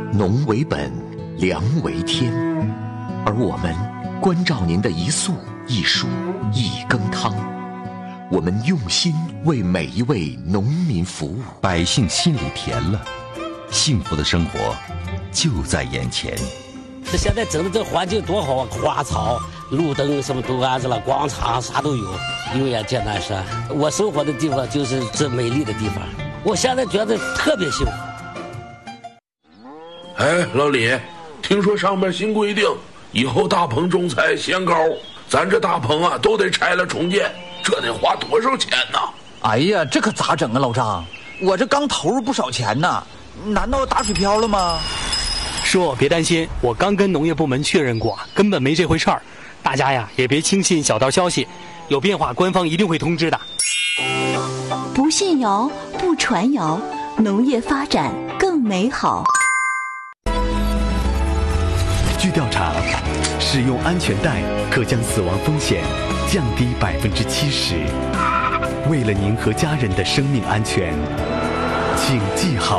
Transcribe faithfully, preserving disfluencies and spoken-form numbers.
农为本，粮为天，而我们关照您的一粟一蔬一羹汤，我们用心为每一位农民服务， 百姓心里甜了，幸福的生活就在眼前。 这现在整的这环境多好啊，花草、路灯什么都安置了，广场啥都有。油盐艰难山，我生活的地方就是这美丽的地方，我现在觉得特别幸福。 哎，老李，听说上面新规定，以后大棚种菜限高，咱这大棚啊都得拆了重建，这得花多少钱呢？ 哎呀，这可咋整啊，老张？我这刚投入不少钱呢，难道打水漂了吗？ 叔，别担心，我刚跟农业部门确认过，根本没这回事儿。大家呀，也别轻信小道消息，有变化官方一定会通知的。 不信谣，不传谣，农业发展更美好。 据调查，使用安全带可将死亡风险降低百分之七十。为了您和家人的生命安全，请系好